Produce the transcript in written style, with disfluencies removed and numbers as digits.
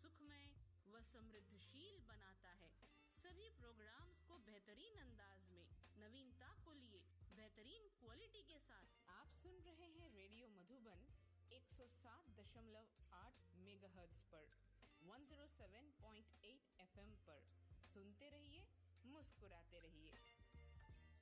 सुखमय व समृद्धशील बनाता है। सभी प्रोग्राम्स को बेहतरीन अंदाज में नवीनता को लिए बेहतरीन क्वालिटी के साथ आप सुन रहे हैं रेडियो मधुबन 107.8 मेगाहर्ट्ज पर 107.8 FM पर। सुनते रहिए, मुस्कुराते रहिए।